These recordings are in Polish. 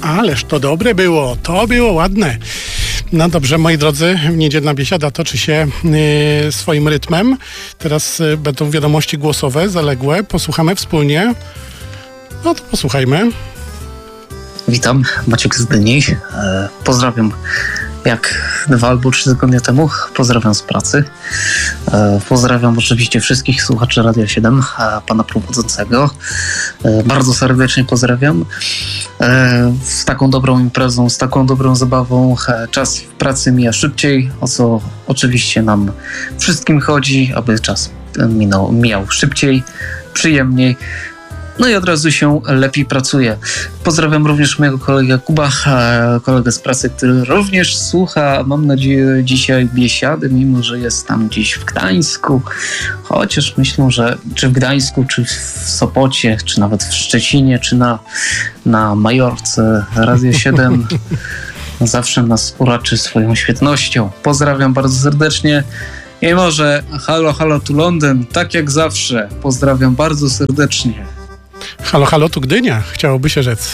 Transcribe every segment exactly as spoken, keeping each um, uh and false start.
Ależ to dobre było, to było ładne. No dobrze, moi drodzy, niedzielna biesiada toczy się y, swoim rytmem. Teraz y, będą wiadomości głosowe, zaległe. Posłuchamy wspólnie. No to posłuchajmy. Witam, Maciek z Gdyni. E, pozdrawiam jak dwa albo trzy tygodnie temu. Pozdrawiam z pracy. E, pozdrawiam oczywiście wszystkich słuchaczy Radia siedem, e, pana prowadzącego. E, bardzo serdecznie pozdrawiam. E, z taką dobrą imprezą, z taką dobrą zabawą e, czas w pracy mija szybciej, o co oczywiście nam wszystkim chodzi, aby czas minął, mijał szybciej, przyjemniej. No i od razu się lepiej pracuje. Pozdrawiam również mojego kolegę Kuba, kolegę z pracy, który również słucha, mam nadzieję, dzisiaj biesiady, mimo że jest tam gdzieś w Gdańsku. Chociaż myślę, że czy w Gdańsku, czy w Sopocie, czy nawet w Szczecinie, czy na, na Majorce Radio siedem zawsze nas uraczy swoją świetnością. Pozdrawiam bardzo serdecznie. I może halo, halo, tu Londyn, tak jak zawsze. Pozdrawiam bardzo serdecznie. Halo, halo, tu Gdynia, chciałoby się rzec.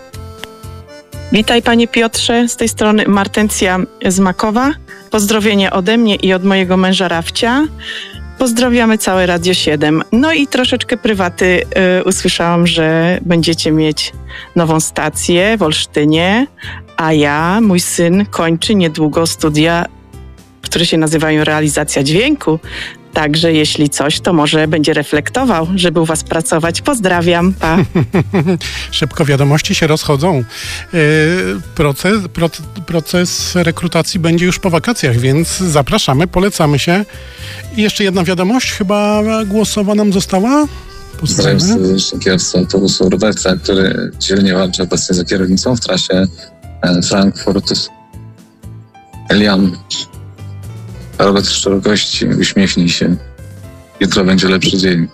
Witaj panie Piotrze, z tej strony Martencja z Makowa. Pozdrowienia ode mnie i od mojego męża Rafcia. Pozdrawiamy całe Radio siedem. No i troszeczkę prywaty y, usłyszałam, że będziecie mieć nową stację w Olsztynie, a ja, mój syn kończy niedługo studia, które się nazywają Realizacja Dźwięku. Także jeśli coś, to może będzie reflektował, żeby u was pracować. Pozdrawiam, pa. Szybko wiadomości się rozchodzą. Yy, proces, pro, proces rekrutacji będzie już po wakacjach, więc zapraszamy, polecamy się. I jeszcze jedna wiadomość, chyba głosowa nam została. Pozdrawiam serdecznie kierowcę autobusu Roberta, który dzielnie walczy obecnie za kierownicą w trasie Frankfurt Eliam. Robert, w szczerości, uśmiechnij się. Jutro będzie lepszy dzień.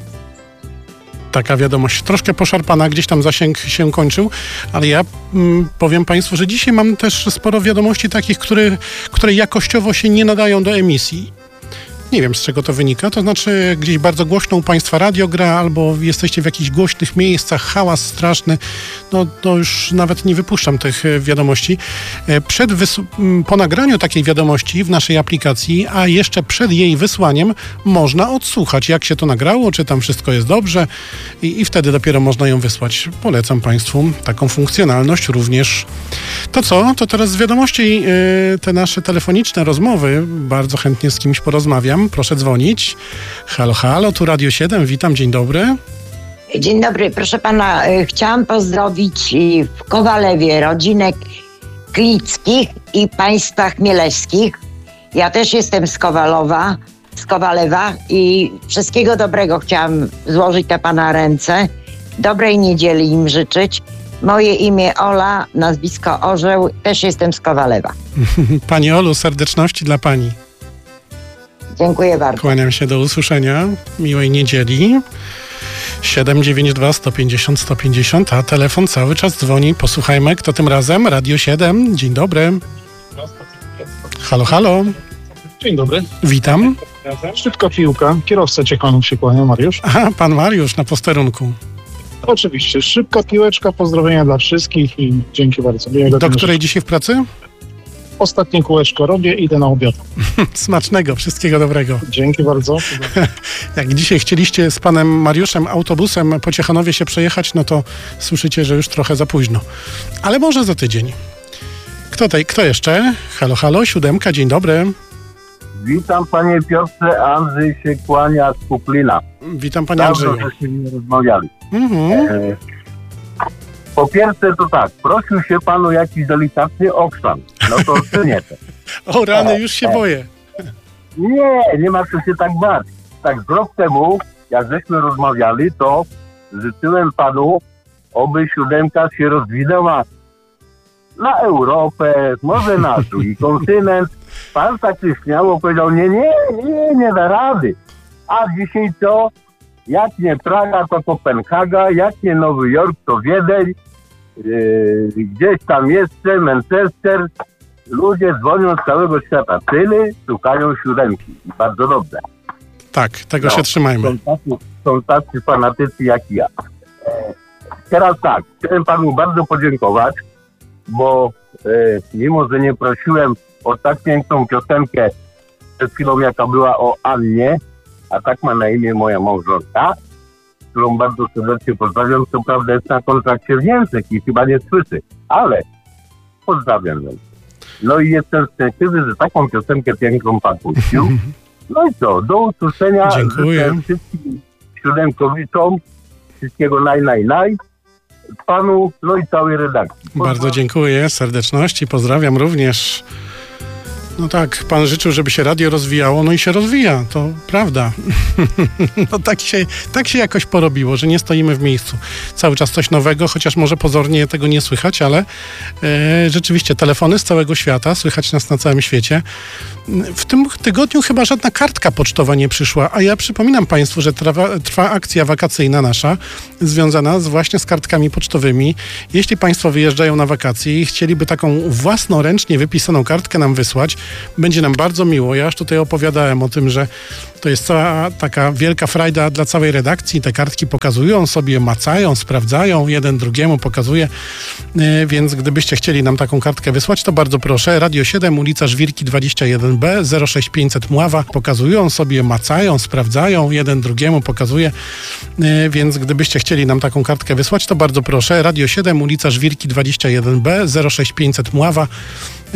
Taka wiadomość, troszkę poszarpana, gdzieś tam zasięg się kończył, ale ja mm, powiem Państwu, że dzisiaj mam też sporo wiadomości takich, które, które jakościowo się nie nadają do emisji. Nie wiem, z czego to wynika, to znaczy gdzieś bardzo głośno u Państwa radio gra, albo jesteście w jakichś głośnych miejscach, hałas straszny, no to już nawet nie wypuszczam tych wiadomości. Przed wys- po nagraniu takiej wiadomości w naszej aplikacji, a jeszcze przed jej wysłaniem można odsłuchać, jak się to nagrało, czy tam wszystko jest dobrze i, i wtedy dopiero można ją wysłać. Polecam Państwu taką funkcjonalność również. To co? To teraz z wiadomości yy, te nasze telefoniczne rozmowy, bardzo chętnie z kimś porozmawiam. Proszę dzwonić. Halo, halo, tu Radio siedem, witam, dzień dobry. Dzień dobry, proszę pana, chciałam pozdrowić w Kowalewie rodzinę Klickich i państwa chmielewskich. Ja też jestem z Kowalowa, z Kowalewa i wszystkiego dobrego chciałam złożyć na pana ręce. Dobrej niedzieli im życzyć. Moje imię Ola, nazwisko Orzeł, też jestem z Kowalewa. Pani Olu, serdeczności dla pani. Dziękuję bardzo. Kłaniam się, do usłyszenia. Miłej niedzieli. siedem dziewięć dwa sto pięćdziesiąt sto pięćdziesiąt, a telefon cały czas dzwoni. Posłuchajmy, kto tym razem? Radio siedem. Dzień dobry. Halo, halo. Dzień dobry. Witam. Szybka piłka. Kierowca Ciechanów się kłania, Mariusz. Aha, pan Mariusz na posterunku. Oczywiście. Szybka piłeczka. Pozdrowienia dla wszystkich i dzięki bardzo. Miłego Do której dzisiaj w pracy? Ostatnie kółeczko robię, idę na obiad. Smacznego, wszystkiego dobrego. Dzięki bardzo. Jak dzisiaj chcieliście z panem Mariuszem autobusem po Ciechanowie się przejechać, no to słyszycie, że już trochę za późno. Ale może za tydzień. Kto, tej, kto jeszcze? Halo, halo, siódemka, dzień dobry. Witam panie Piotrze, Andrzej się kłania z Kuplina. Witam panie Andrzeju. Dawno żeśmy nie rozmawiali. Mhm. E, po pierwsze to tak, prosił się panu jakiś delikatny okrzan. No to czynię to. O rany, już się boję. Nie, nie ma co się tak bać. Tak z rok temu, jak żeśmy rozmawiali, to życzyłem panu, oby siódemka się rozwinęła na Europę, może na drugi kontynent. Pan tak się śmiało powiedział, nie, nie, nie, nie da rady. A dzisiaj to, jak nie Praga, to Kopenhaga, jak nie Nowy Jork, to Wiedeń, yy, gdzieś tam jeszcze Manchester. Ludzie dzwonią z całego świata. Tyle szukają siódemki. I bardzo dobrze. Tak, tego no, się trzymajmy. Są tacy, są tacy fanatycy jak ja. Teraz tak, chciałem panu bardzo podziękować bo e, mimo, że nie prosiłem o tak piękną piosenkę przed chwilą, jaka była o Annie, a tak ma na imię moja małżonka, którą bardzo serdecznie pozdrawiam, co prawda jest na kontrakcie w Niemczech i chyba nie słyszy, ale pozdrawiam ją. No i jestem szczęśliwy, że taką piosenkę piękną pan puścił. No i co, do usłyszenia. Dziękuję. Życzę wszystkim siódemkowiczom wszystkiego naj, naj, naj. Panu, no i całej redakcji. Pozdrawiam. Bardzo dziękuję, serdeczności, pozdrawiam również. No tak, pan życzył, żeby się radio rozwijało, no i się rozwija, to prawda. No tak się, tak się jakoś porobiło, że nie stoimy w miejscu. Cały czas coś nowego, chociaż może pozornie tego nie słychać, ale e, rzeczywiście telefony z całego świata, słychać nas na całym świecie. W tym tygodniu chyba żadna kartka pocztowa nie przyszła, a ja przypominam państwu, że trwa, trwa akcja wakacyjna nasza, związana z, właśnie z kartkami pocztowymi. Jeśli państwo wyjeżdżają na wakacje i chcieliby taką własnoręcznie wypisaną kartkę nam wysłać, będzie nam bardzo miło. Ja już tutaj opowiadałem o tym, że to jest cała taka wielka frajda dla całej redakcji. Te kartki pokazują sobie, macają, sprawdzają, jeden drugiemu pokazuje. Yy, więc gdybyście chcieli nam taką kartkę wysłać, to bardzo proszę. Radio siedem, ulica Żwirki dwadzieścia jeden B, zero sześć pięćset Mława. Pokazują sobie, macają, sprawdzają, jeden drugiemu pokazuje. Yy, więc gdybyście chcieli nam taką kartkę wysłać, to bardzo proszę. Radio siedem, ulica Żwirki dwadzieścia jeden B, zero sześć pięćset Mława.